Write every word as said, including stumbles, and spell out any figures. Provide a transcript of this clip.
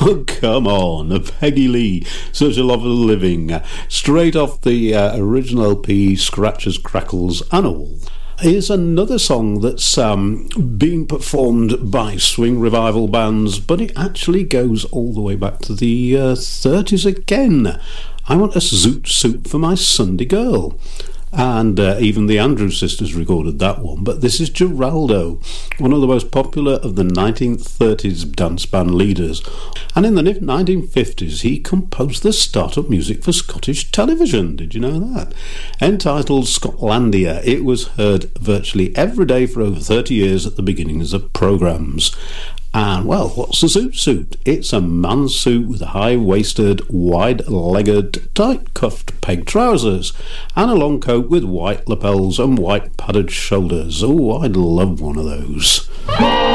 Oh, come on, Peggy Lee, Such a Love of Living, straight off the uh, original L P, Scratches, Crackles and All. Here's another song that's um, being performed by swing revival bands, but it actually goes all the way back to the uh, thirties again. I Want a Zoot Suit for My Sunday Girl. And uh, even the Andrews Sisters recorded that one. But this is Geraldo, one of the most popular of the nineteen thirties dance band leaders. And in the nineteen fifties, he composed the start-up music for Scottish television. Did you know that? Entitled Scotlandia, it was heard virtually every day for over thirty years at the beginnings of programmes. And, well, what's a zoot suit? It's a man's suit with high-waisted, wide-legged, tight-cuffed peg trousers and a long coat with white lapels and white padded shoulders. Oh, I'd love one of those.